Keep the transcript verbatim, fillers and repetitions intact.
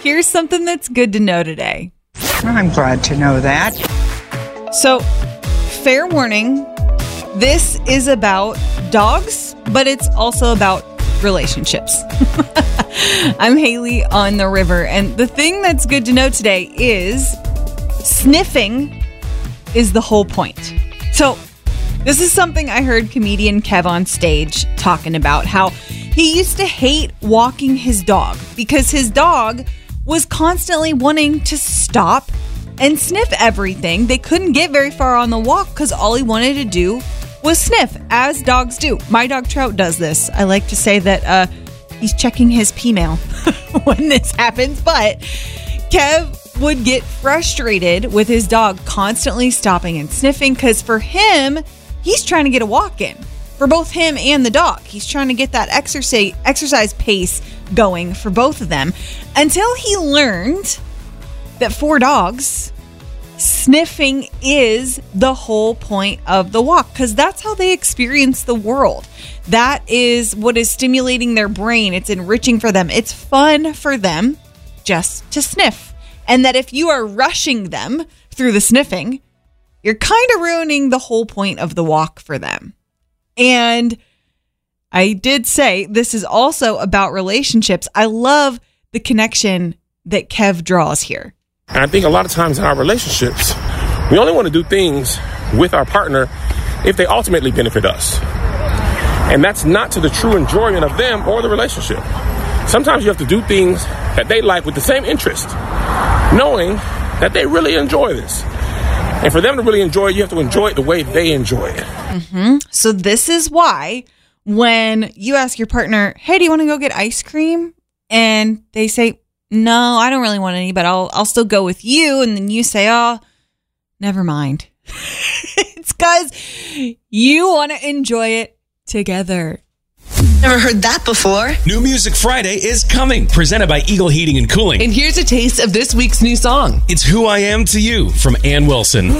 here's something that's good to know today. I'm glad to know that. So, fair warning, this is about dogs, but it's also about relationships. I'm Haley on the river, and the thing that's good to know today is sniffing is the whole point. So, this is something I heard comedian Kev on stage talking about, how he used to hate walking his dog because his dog was constantly wanting to stop and sniff everything. They couldn't get very far on the walk because all he wanted to do was sniff, as dogs do. My dog Trout does this. I like to say that uh, he's checking his pee mail when this happens, but Kev would get frustrated with his dog constantly stopping and sniffing because for him, he's trying to get a walk in. For both him and the dog. He's trying to get that exercise exercise pace going for both of them until he learned that for dogs, sniffing is the whole point of the walk because that's how they experience the world. That is what is stimulating their brain. It's enriching for them. It's fun for them just to sniff. And that if you are rushing them through the sniffing, you're kind of ruining the whole point of the walk for them. And I did say this is also about relationships. I love the connection that Kev draws here. And I think a lot of times in our relationships, we only want to do things with our partner if they ultimately benefit us. And that's not to the true enjoyment of them or the relationship. Sometimes you have to do things that they like with the same interest, knowing that they really enjoy this. And for them to really enjoy it, you have to enjoy it the way they enjoy it. Mm-hmm. So this is why when you ask your partner, hey, do you want to go get ice cream? And they say, no, I don't really want any, but I'll I'll still go with you. And then you say, oh, never mind. It's because you want to enjoy it together. Never heard that before. New Music Friday is coming, presented by Eagle Heating and Cooling. And here's a taste of this week's new song. It's Who I Am to You from Ann Wilson.